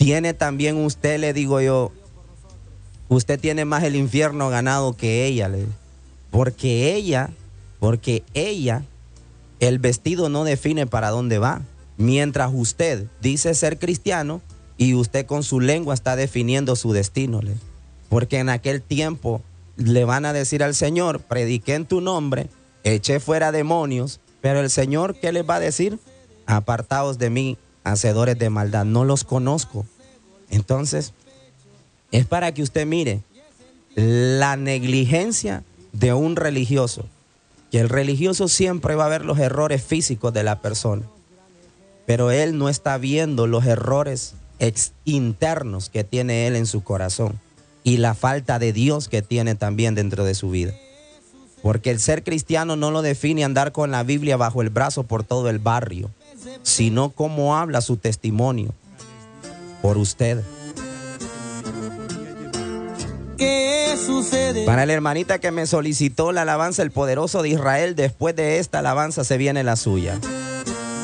tiene también usted, le digo yo, usted tiene más el infierno ganado que ella, porque ella, el vestido no define para dónde va. Mientras usted dice ser cristiano y usted con su lengua está definiendo su destino. Porque en aquel tiempo le van a decir al Señor, prediqué en tu nombre, eché fuera demonios, pero el Señor, ¿qué les va a decir? Apartaos de mí, hacedores de maldad, no los conozco. Entonces, es para que usted mire la negligencia de un religioso, que el religioso siempre va a ver los errores físicos de la persona, pero él no está viendo los errores internos que tiene él en su corazón y la falta de Dios que tiene también dentro de su vida. Porque el ser cristiano no lo define andar con la Biblia bajo el brazo por todo el barrio, sino cómo habla su testimonio por usted. ¿Qué sucede? Para la hermanita que me solicitó la alabanza El Poderoso de Israel, después de esta alabanza se viene la suya.